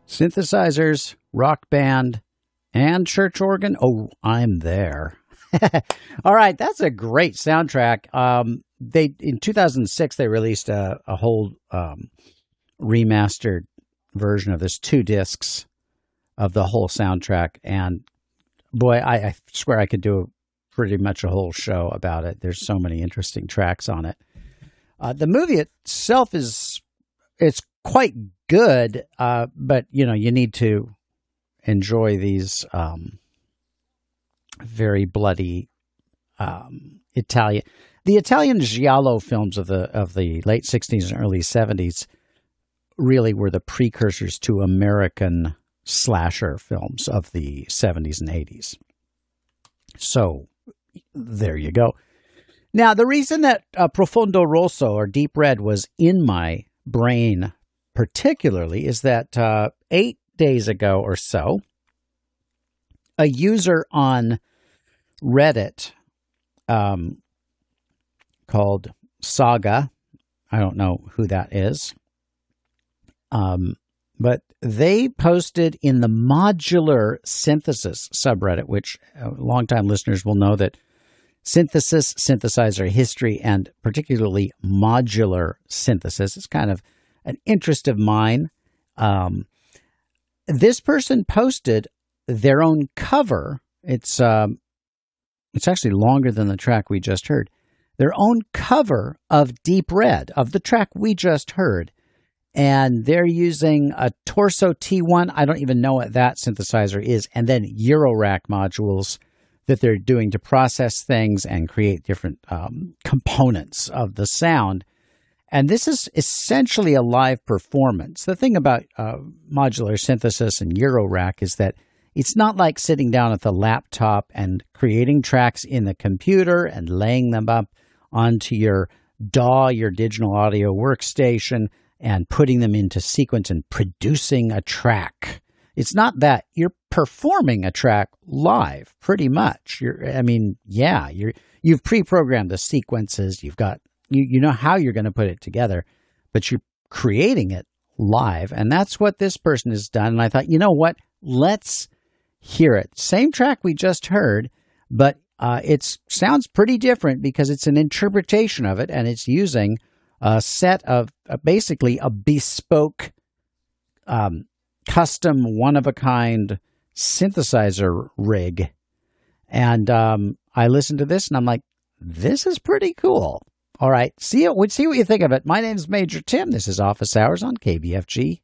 Synthesizers, rock band, and church organ. Oh, I'm there. All right, that's a great soundtrack. They in 2006 they released a whole remastered version of this, 2 discs of the whole soundtrack, and boy, I swear I could do pretty much a whole show about it. There's so many interesting tracks on it. The movie itself it's quite good, but you need to enjoy these very bloody Italian. The Italian giallo films of the late 60s and early 70s really were the precursors to American slasher films of the 70s and 80s. So there you go. Now, the reason that Profondo Rosso, or Deep Red, was in my brain particularly is that 8 days ago or so, a user on Reddit called Saga, I don't know who that is, but they posted in the modular synthesis subreddit, which longtime listeners will know that synthesis, synthesizer history, and particularly modular synthesis is kind of an interest of mine. This person posted their own cover. It's actually longer than the track we just heard. Their own cover of Deep Red, of the track we just heard. And they're using a Torso T1. I don't even know what that synthesizer is. And then Eurorack modules that they're doing to process things and create different components of the sound. And this is essentially a live performance. The thing about modular synthesis and Eurorack is that it's not like sitting down at the laptop and creating tracks in the computer and laying them up onto your DAW, your digital audio workstation, and putting them into sequence and producing a track. It's not that. You're performing a track live, pretty much. You've pre-programmed the sequences. You've got, you know how you're going to put it together, but you're creating it live. And that's what this person has done. And I thought, you know what? Let's hear it. Same track we just heard, but it sounds pretty different because it's an interpretation of it, and it's using a set of basically a bespoke, custom, one-of-a-kind synthesizer rig. And I listened to this, and I'm like, this is pretty cool. All right, see what you think of it. My name is Major Tim. This is Office Hours on KBFG.